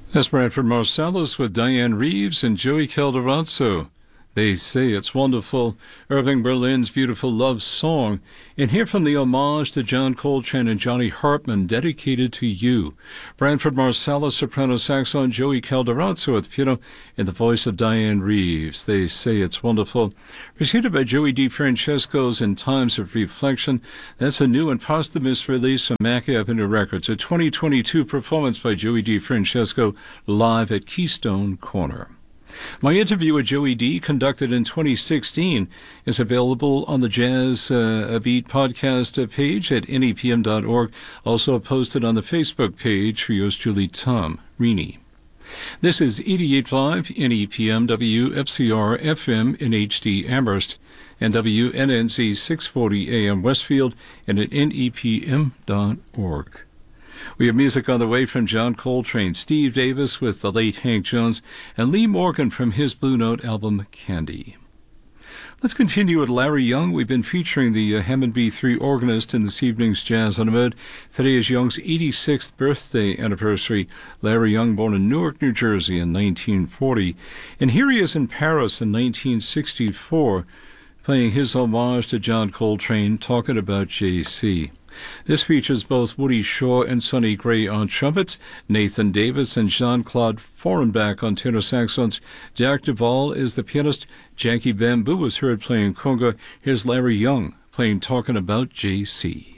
That's Branford Marsalis with Diane Reeves and Joey Calderazzo. They say it's wonderful. Irving Berlin's beautiful love song. And here from the homage to John Coltrane and Johnny Hartman, dedicated to you. Branford Marsalis, soprano saxophone, Joey Calderazzo at the piano, and the voice of Diane Reeves. They say it's wonderful. Preceded by Joey DeFrancesco's In Times of Reflection. That's a new and posthumous release from Mackie Avenue Records, a 2022 performance by Joey DeFrancesco live at Keystone Corner. My interview with Joey D, conducted in 2016, is available on the Jazz Beat podcast page at nepm.org, also posted on the Facebook page for yours truly, Tom Reaney. This is 88.5 NEPM WFCR FM in HD Amherst and WNNZ 640 AM Westfield and at nepm.org. We have music on the way from John Coltrane, Steve Davis with the late Hank Jones, and Lee Morgan from his Blue Note album, Candy. Let's continue with Larry Young. We've been featuring the Hammond B3 organist in this evening's Jazz on the Mode. Today is Young's 86th birthday anniversary. Larry Young, born in Newark, New Jersey in 1940. And here he is in Paris in 1964, playing his homage to John Coltrane, talking about J.C. This features both Woody Shaw and Sonny Gray on trumpets, Nathan Davis and Jean-Claude Forenbach on tenor saxophones. Jack Duvall is the pianist. Jackie Bamboo was heard playing conga. Here's Larry Young playing Talking About J.C.